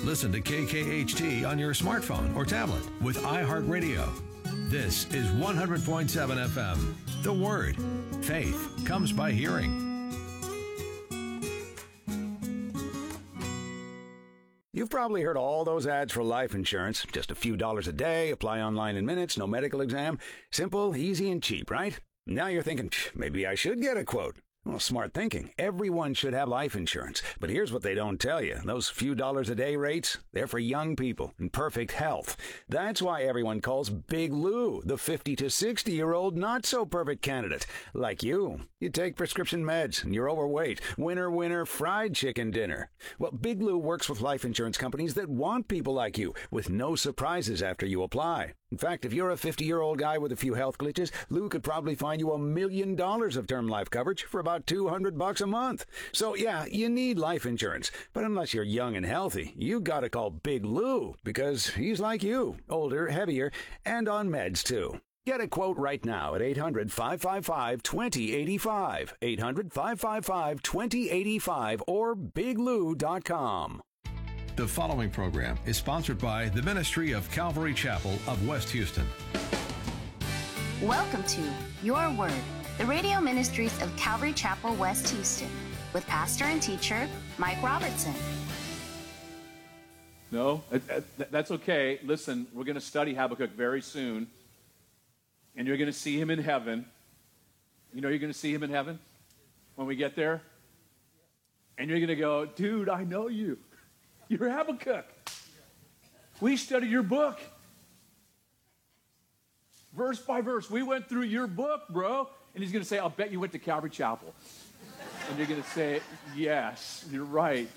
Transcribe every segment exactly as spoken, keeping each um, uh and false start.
Listen to K K H T on your smartphone or tablet with iHeartRadio. This is one hundred point seven F M. The Word. Faith comes by hearing. You've probably heard all those ads for life insurance. Just a few dollars a day, apply online in minutes, no medical exam. Simple, easy, and cheap, right? Now you're thinking, maybe I should get a quote. Well, smart thinking. Everyone should have life insurance. But here's what they don't tell you. Those few dollars a day rates, they're for young people in perfect health. That's why everyone calls Big Lou the fifty to sixty-year-old not-so-perfect candidate. Like you. You take prescription meds and you're overweight. Winner, winner, fried chicken dinner. Well, Big Lou works with life insurance companies that want people like you with no surprises after you apply. In fact, if you're a fifty-year-old guy with a few health glitches, Lou could probably find you a million dollars of term life coverage for about two hundred bucks a month. So yeah, you need life insurance. But unless you're young and healthy, you gotta call Big Lou because he's like you, older, heavier, and on meds too. Get a quote right now at eight hundred, five five five, two zero eight five, eight hundred, five five five, two zero eight five, or big lou dot com. The following program is sponsored by the Ministry of Calvary Chapel of West Houston. Welcome to Your Word, the radio ministries of Calvary Chapel, West Houston, with pastor and teacher Mike Robertson. No, that's okay. Listen, we're going to study Habakkuk very soon, and you're going to see him in heaven. You know you're going to see him in heaven when we get there? And you're going to go, dude, I know you. You're Habakkuk. We studied your book. Verse by verse. We went through your book, bro. And he's going to say, I'll bet you went to Calvary Chapel. And you're going to say, yes, you're right.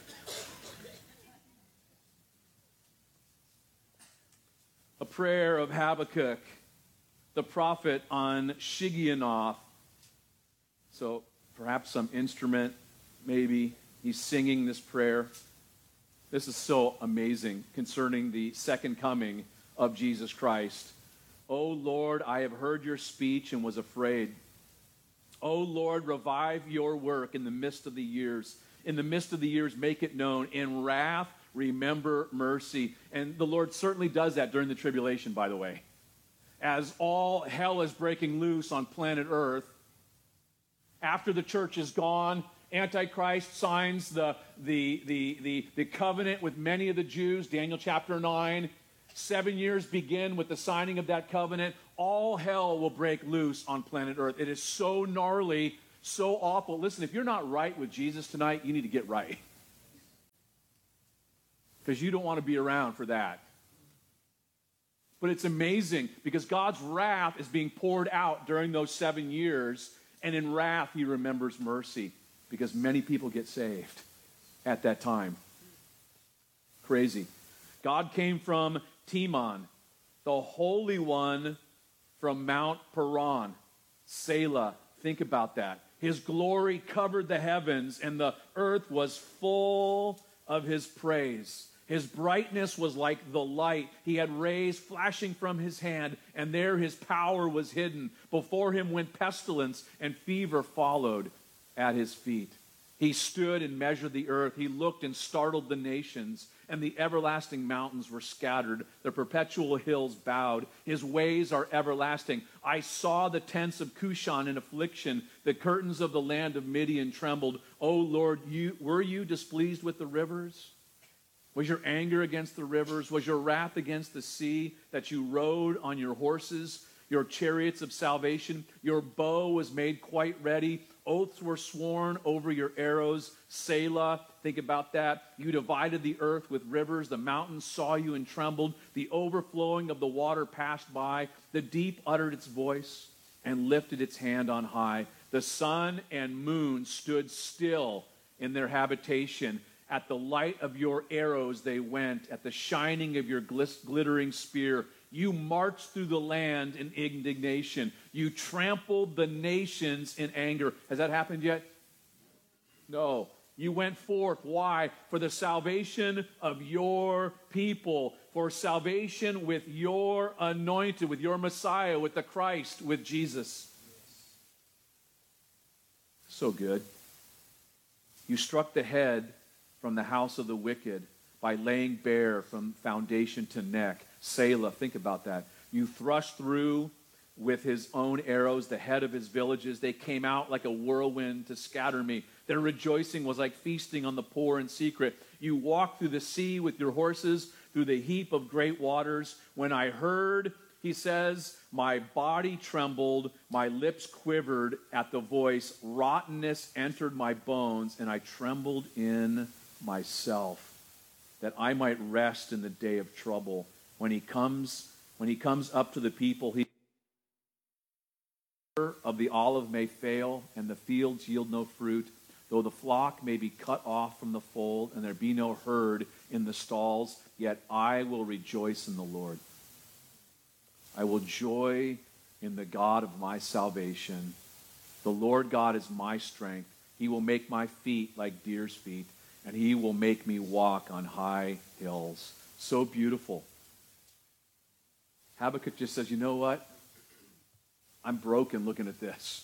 A prayer of Habakkuk, the prophet on Shigionoth. So perhaps some instrument, maybe. He's singing this prayer. This is so amazing concerning the second coming of Jesus Christ. O Lord, I have heard your speech and was afraid. O Lord, revive your work in the midst of the years. In the midst of the years, make it known. In wrath, remember mercy. And the Lord certainly does that during the tribulation, by the way. As all hell is breaking loose on planet Earth, after the church is gone, Antichrist signs the, the, the, the, the covenant with many of the Jews, Daniel chapter nine. Seven years begin with the signing of that covenant. All hell will break loose on planet Earth. It is so gnarly, so awful. Listen, if you're not right with Jesus tonight, you need to get right. Because you don't want to be around for that. But it's amazing because God's wrath is being poured out during those seven years. And in wrath, he remembers mercy. Because many people get saved at that time. Crazy. God came from Teman, the Holy One from Mount Paran, Selah. Think about that. His glory covered the heavens, and the earth was full of his praise. His brightness was like the light. He had rays flashing from his hand, and there his power was hidden. Before him went pestilence, and fever followed at his feet. He stood and measured the earth. He looked and startled the nations, and the everlasting mountains were scattered. The perpetual hills bowed. His ways are everlasting. I saw the tents of Cushan in affliction. The curtains of the land of Midian trembled. O Lord, you, were you displeased with the rivers? Was your anger against the rivers? Was your wrath against the sea that you rode on your horses? Your chariots of salvation, your bow was made quite ready. Oaths were sworn over your arrows. Selah, think about that. You divided the earth with rivers. The mountains saw you and trembled. The overflowing of the water passed by. The deep uttered its voice and lifted its hand on high. The sun and moon stood still in their habitation. At the light of your arrows they went. At the shining of your glis- glittering spear, you marched through the land in indignation. You trampled the nations in anger. Has that happened yet? No. You went forth. Why? For the salvation of your people. For salvation with your anointed, with your Messiah, with the Christ, with Jesus. So good. You struck the head from the house of the wicked, by laying bare from foundation to neck. Selah, think about that. You thrust through with his own arrows the head of his villages. They came out like a whirlwind to scatter me. Their rejoicing was like feasting on the poor in secret. You walked through the sea with your horses, through the heap of great waters. When I heard, he says, my body trembled, my lips quivered at the voice. Rottenness entered my bones, and I trembled in myself, that I might rest in the day of trouble. When he comes, when he comes up to the people, he of the olive may fail, and the fields yield no fruit, though the flock may be cut off from the fold, and there be no herd in the stalls, yet I will rejoice in the Lord. I will joy in the God of my salvation. The Lord God is my strength. He will make my feet like deer's feet, and he will make me walk on high hills. So beautiful. Habakkuk just says, you know what? I'm broken looking at this.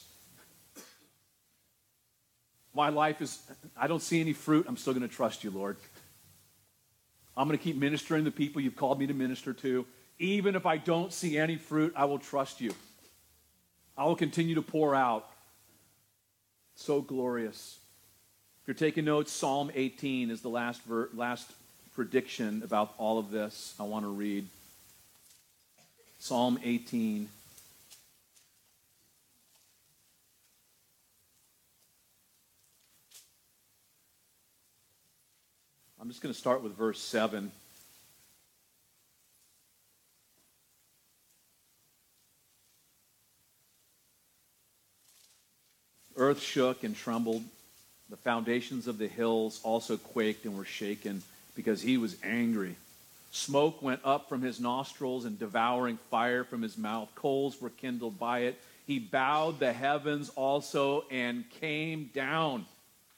My life is, I don't see any fruit. I'm still going to trust you, Lord. I'm going to keep ministering to the people you've called me to minister to. Even if I don't see any fruit, I will trust you. I will continue to pour out. So glorious. If you're taking notes, Psalm eighteen is the last ver- last prediction about all of this I want to read. Psalm eighteen. I'm just going to start with verse seven. Earth shook and trembled. The foundations of the hills also quaked and were shaken because he was angry. Smoke went up from his nostrils and devouring fire from his mouth. Coals were kindled by it. He bowed the heavens also and came down.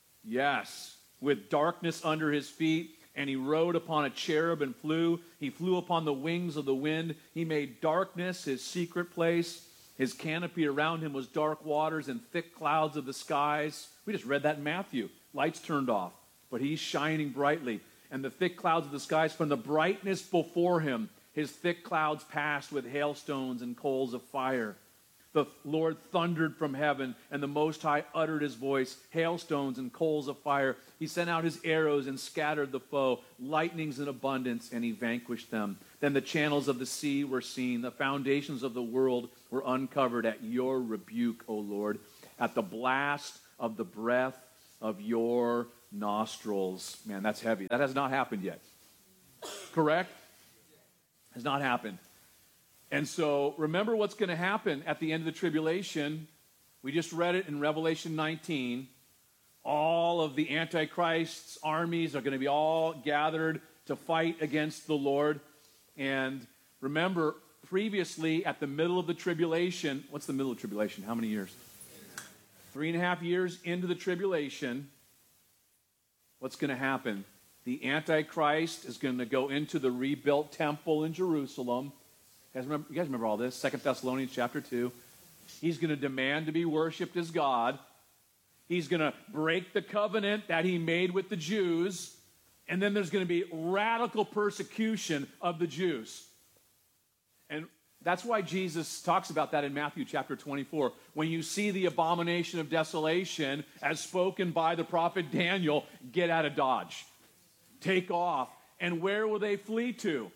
Yes, with darkness under his feet, and he rode upon a cherub and flew. He flew upon the wings of the wind. He made darkness his secret place. His canopy around him was dark waters and thick clouds of the skies. We just read that in Matthew. Lights turned off, but he's shining brightly. And the thick clouds of the skies, from the brightness before him, his thick clouds passed with hailstones and coals of fire. The Lord thundered from heaven, and the Most High uttered his voice, hailstones and coals of fire. He sent out his arrows and scattered the foe, lightnings in abundance, and he vanquished them. Then the channels of the sea were seen. The foundations of the world were uncovered at your rebuke, O Lord, at the blast of the breath of your nostrils. Man, that's heavy. That has not happened yet. Correct? Has not happened. And so remember what's going to happen at the end of the tribulation. We just read it in Revelation nineteen. All of the Antichrist's armies are going to be all gathered to fight against the Lord. And remember, previously at the middle of the tribulation, what's the middle of the tribulation? How many years? Three and a half years into the tribulation, what's going to happen? The Antichrist is going to go into the rebuilt temple in Jerusalem. You guys remember, you guys remember all this? Second Thessalonians chapter two. He's going to demand to be worshipped as God. He's going to break the covenant that he made with the Jews. And then there's going to be radical persecution of the Jews. And that's why Jesus talks about that in Matthew chapter twenty-four. When you see the abomination of desolation as spoken by the prophet Daniel, get out of Dodge. Take off. And where will they flee to?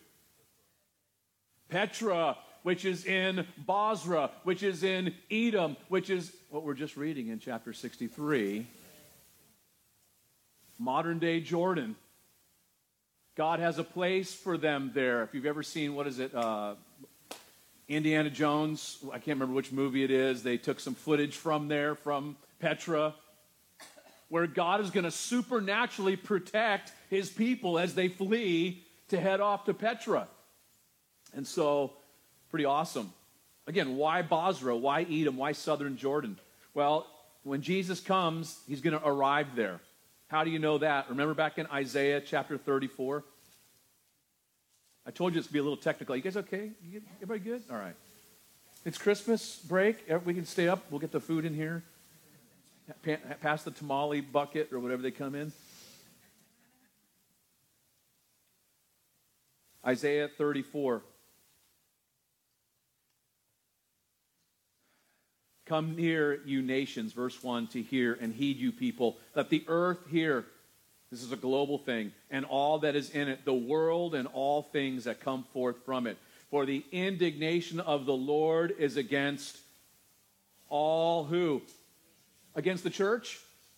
Petra, which is in Bozrah, which is in Edom, which is what we're just reading in chapter sixty-three. Modern day Jordan. God has a place for them there. If you've ever seen, what is it, uh, Indiana Jones, I can't remember which movie it is. They took some footage from there, from Petra, where God is going to supernaturally protect his people as they flee to head off to Petra. And so, pretty awesome. Again, why Bozrah? Why Edom? Why southern Jordan? Well, when Jesus comes, he's going to arrive there. How do you know that? Remember back in Isaiah chapter thirty-four? I told you it's going to be a little technical. You guys okay? You, everybody good? All right. It's Christmas break. We can stay up. We'll get the food in here. Pass the tamale bucket or whatever they come in. Isaiah thirty-four. Come near, you nations, verse one, to hear, and heed, you people. Let the earth hear. This is a global thing. And all that is in it, the world and all things that come forth from it. For the indignation of the Lord is against all who? Against the church?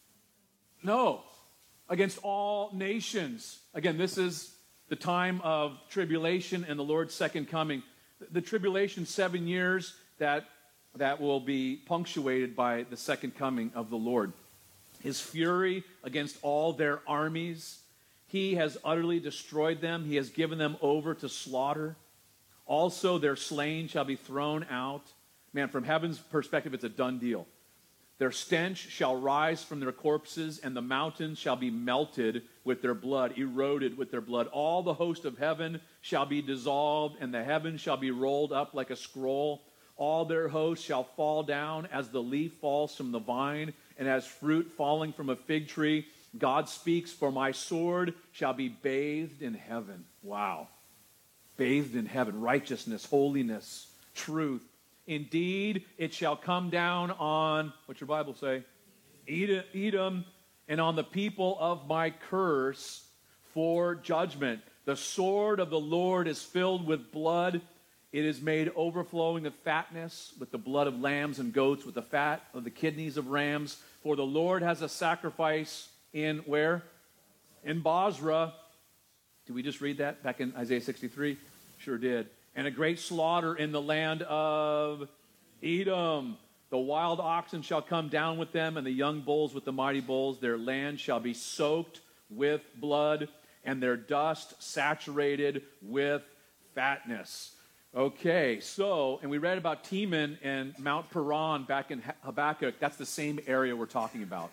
No. Against all nations. Again, this is the time of tribulation and the Lord's second coming. The tribulation, seven years, that, that will be punctuated by the second coming of the Lord. His fury against all their armies. He has utterly destroyed them. He has given them over to slaughter. Also, their slain shall be thrown out. Man, from heaven's perspective, it's a done deal. Their stench shall rise from their corpses, and the mountains shall be melted with their blood, eroded with their blood. All the host of heaven shall be dissolved, and the heavens shall be rolled up like a scroll. All their hosts shall fall down as the leaf falls from the vine, and as fruit falling from a fig tree. God speaks, for my sword shall be bathed in heaven. Wow. Bathed in heaven. Righteousness, holiness, truth. Indeed, it shall come down on, what's your Bible say? Edom, and on the people of my curse for judgment. The sword of the Lord is filled with blood. It is made overflowing of fatness, with the blood of lambs and goats, with the fat of the kidneys of rams. For the Lord has a sacrifice in where? In Bozrah. Did we just read that back in Isaiah sixty-three? Sure did. And a great slaughter in the land of Edom. The wild oxen shall come down with them, and the young bulls with the mighty bulls. Their land shall be soaked with blood, and their dust saturated with fatness. Okay, so, and we read about Teman and Mount Paran back in Habakkuk. That's the same area we're talking about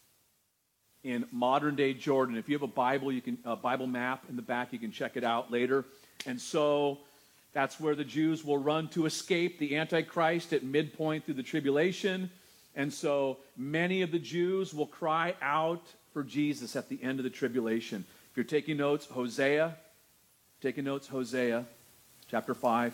in modern-day Jordan. If you have a Bible, you can a Bible map in the back, you can check it out later. And so that's where the Jews will run to escape the Antichrist at midpoint through the tribulation. And so many of the Jews will cry out for Jesus at the end of the tribulation. If you're taking notes, Hosea, taking notes, Hosea. Chapter five.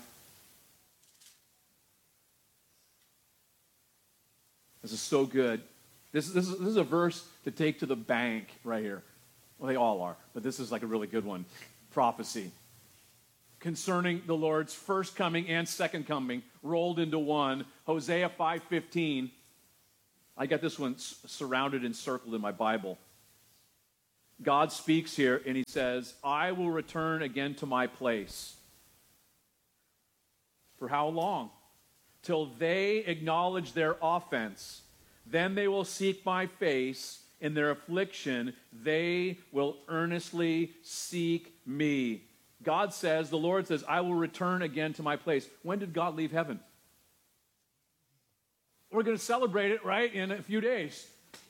This is so good. This, this, is, this is a verse to take to the bank right here. Well, they all are, but this is like a really good one. Prophecy concerning the Lord's first coming and second coming rolled into one. Hosea five fifteen. I got this one surrounded and circled in my Bible. God speaks here, and he says, I will return again to my place. For how long? Till they acknowledge their offense. Then they will seek my face. In their affliction, they will earnestly seek me. God says, the Lord says, I will return again to my place. When did God leave heaven? We're going to celebrate it, right, in a few days.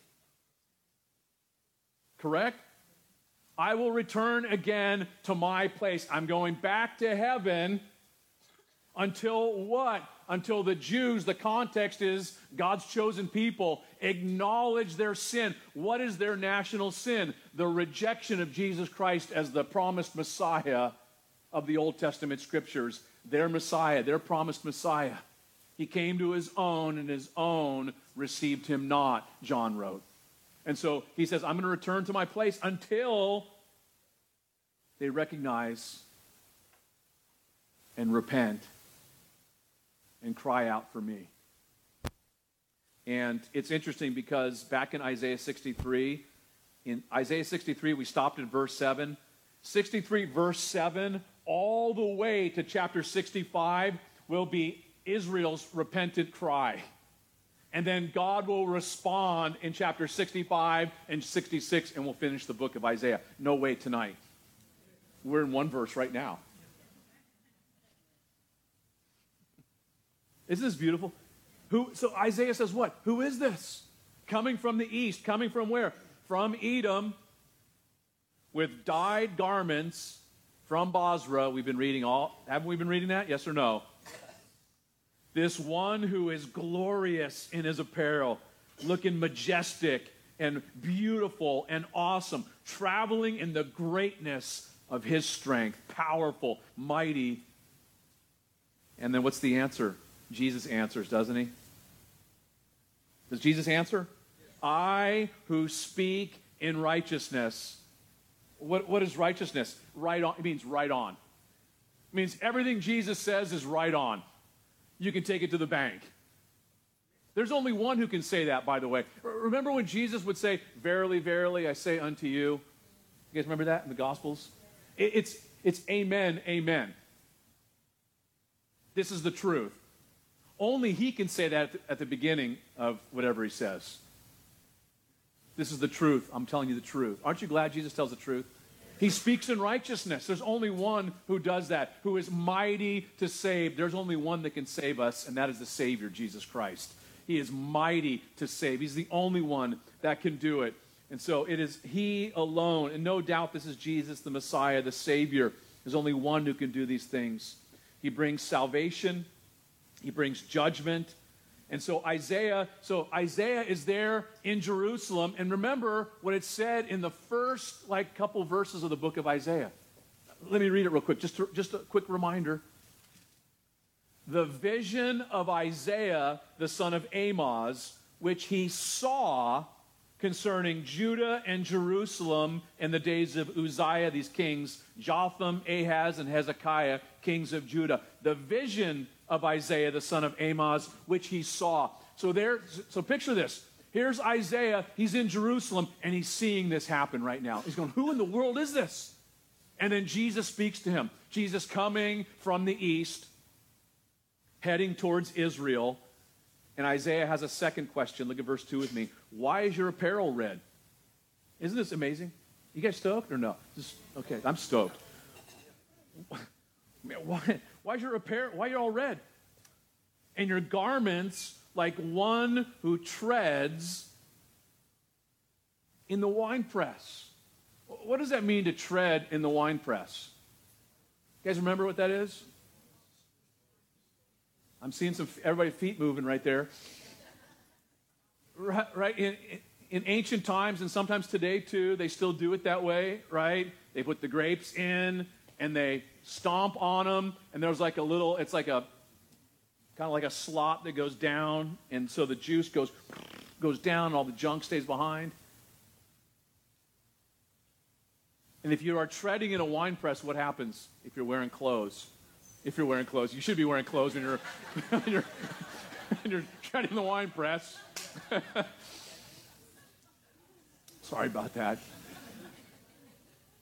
Correct? I will return again to my place. I'm going back to heaven. Until what? Until the Jews, the context is God's chosen people, acknowledge their sin. What is their national sin? The rejection of Jesus Christ as the promised Messiah of the Old Testament scriptures. Their Messiah, their promised Messiah. He came to his own, and his own received him not, John wrote. And so he says, I'm going to return to my place until they recognize and repent and cry out for me. And it's interesting because back in Isaiah sixty-three, in Isaiah sixty-three, we stopped at verse seven. sixty-three, verse seven, all the way to chapter sixty-five will be Israel's repentant cry. And then God will respond in chapter sixty-five and sixty-six, and we'll finish the book of Isaiah. No way tonight. We're in one verse right now. Isn't this beautiful? Who? So Isaiah says what? Who is this? Coming from the east. Coming from where? From Edom, with dyed garments from Bozrah. We've been reading all. Haven't we been reading that? Yes or no? This one who is glorious in his apparel, looking majestic and beautiful and awesome, traveling in the greatness of his strength, powerful, mighty. And then what's the answer? Jesus answers, doesn't he? Does Jesus answer? I who speak in righteousness. What, what is righteousness? Right on. It means right on. It means everything Jesus says is right on. You can take it to the bank. There's only one who can say that, by the way. Remember when Jesus would say, verily, verily, I say unto you? You guys remember that in the Gospels? It, it's, it's amen, amen. This is the truth. Only he can say that at the, at the beginning of whatever he says. This is the truth. I'm telling you the truth. Aren't you glad Jesus tells the truth? He speaks in righteousness. There's only one who does that, who is mighty to save. There's only one that can save us, and that is the Savior, Jesus Christ. He is mighty to save. He's the only one that can do it. And so it is he alone. And no doubt this is Jesus, the Messiah, the Savior. There's only one who can do these things. He brings salvation. He brings judgment. And so Isaiah, so Isaiah is there in Jerusalem. And remember what it said in the first like couple verses of the book of Isaiah. Let me read it real quick. Just, to, just a quick reminder. The vision of Isaiah, the son of Amoz, which he saw concerning Judah and Jerusalem in the days of Uzziah, these kings, Jotham, Ahaz, and Hezekiah, kings of Judah. The vision of Isaiah, the son of Amoz, which he saw. So there, so picture this. Here's Isaiah. He's in Jerusalem, and he's seeing this happen right now. He's going, who in the world is this? And then Jesus speaks to him. Jesus coming from the east, heading towards Israel. And Isaiah has a second question. Look at verse two with me. Why is your apparel red? Isn't this amazing? You guys stoked or no? Just, okay, I'm stoked. Why, why is your apparel, why are you all red? And your garments like one who treads in the winepress. What does that mean to tread in the winepress? You guys remember what that is? I'm seeing some everybody's feet moving right there. Right, right? In, in ancient times, and sometimes today too, they still do it that way, right? They put the grapes in, and they stomp on them, and there's like a little, it's like a, kind of like a slot that goes down, and so the juice goes, goes down, and all the junk stays behind. And if you are treading in a wine press, what happens if you're wearing clothes? If you're wearing clothes. You should be wearing clothes when you're, when you're, when you're treading the wine press. Sorry about that.